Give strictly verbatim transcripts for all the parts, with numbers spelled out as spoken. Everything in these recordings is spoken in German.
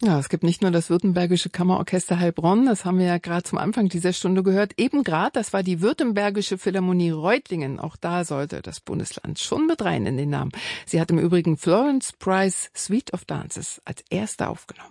Ja, es gibt nicht nur das Württembergische Kammerorchester Heilbronn, das haben wir ja gerade zum Anfang dieser Stunde gehört. Eben gerade, das war die Württembergische Philharmonie Reutlingen. Auch da sollte das Bundesland schon mit rein in den Namen. Sie hat im Übrigen Florence Price Suite of Dances als erste aufgenommen.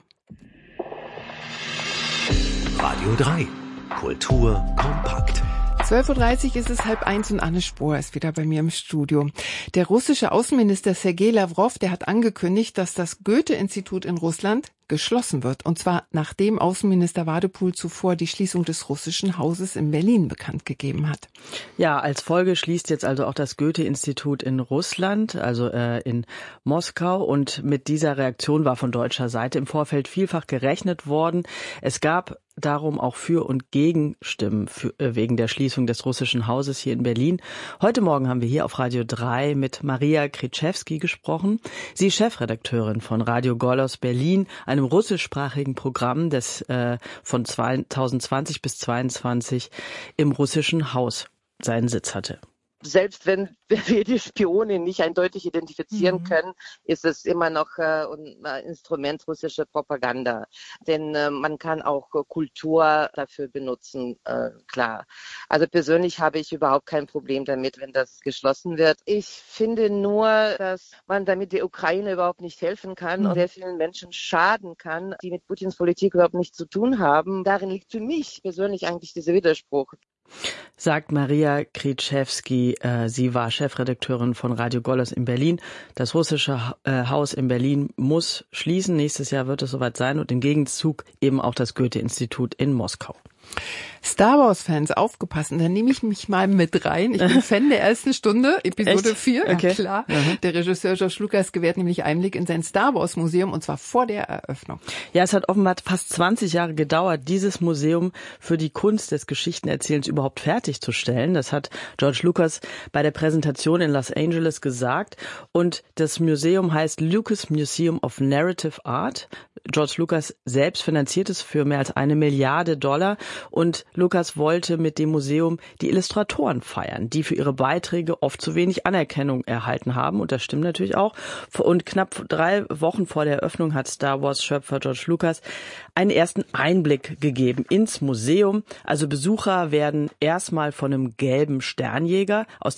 Radio drei. Kultur kompakt. zwölf Uhr dreißig ist es, halb eins und Anne Spohr ist wieder bei mir im Studio. Der russische Außenminister Sergei Lavrov, der hat angekündigt, dass das Goethe-Institut in Russland geschlossen wird. Und zwar nachdem Außenminister Wadepool zuvor die Schließung des russischen Hauses in Berlin bekannt gegeben hat. Ja, als Folge schließt jetzt also auch das Goethe-Institut in Russland, also äh, in Moskau. Und mit dieser Reaktion war von deutscher Seite im Vorfeld vielfach gerechnet worden. Es gab darum auch Für- und Gegenstimmen für, äh, wegen der Schließung des russischen Hauses hier in Berlin. Heute Morgen haben wir hier auf Radio drei mit Maria Kryczewski gesprochen. Sie ist Chefredakteurin von Radio Golos Berlin, einem russischsprachigen Programm, das äh, von zwanzig zwanzig bis zweiundzwanzig im russischen Haus seinen Sitz hatte. Selbst wenn wir die Spione nicht eindeutig identifizieren mhm. können, ist es immer noch äh, ein Instrument russischer Propaganda. Denn äh, man kann auch äh, Kultur dafür benutzen, äh, klar. Also persönlich habe ich überhaupt kein Problem damit, wenn das geschlossen wird. Ich finde nur, dass man damit der Ukraine überhaupt nicht helfen kann mhm. und sehr vielen Menschen schaden kann, die mit Putins Politik überhaupt nichts zu tun haben. Darin liegt für mich persönlich eigentlich dieser Widerspruch. Sagt Maria Kryczewski. Äh, sie war Chefredakteurin von Radio Golos in Berlin. Das russische äh, Haus in Berlin muss schließen. Nächstes Jahr wird es soweit sein und im Gegenzug eben auch das Goethe-Institut in Moskau. Star Wars-Fans, aufgepasst, da nehme ich mich mal mit rein. Ich bin Fan der ersten Stunde, Episode Echt? vier, okay. Ja klar. Mhm. Der Regisseur George Lucas gewährt nämlich Einblick in sein Star Wars-Museum und zwar vor der Eröffnung. Ja, es hat offenbar fast zwanzig Jahre gedauert, dieses Museum für die Kunst des Geschichtenerzählens überhaupt fertigzustellen. Das hat George Lucas bei der Präsentation in Los Angeles gesagt. Und das Museum heißt Lucas Museum of Narrative Art. George Lucas selbst finanziert es für mehr als eine Milliarde Dollar. Und Lucas wollte mit dem Museum die Illustratoren feiern, die für ihre Beiträge oft zu wenig Anerkennung erhalten haben. Und das stimmt natürlich auch. Und knapp drei Wochen vor der Eröffnung hat Star Wars-Schöpfer George Lucas einen ersten Einblick gegeben ins Museum. Also Besucher werden erstmal von einem gelben Sternjäger aus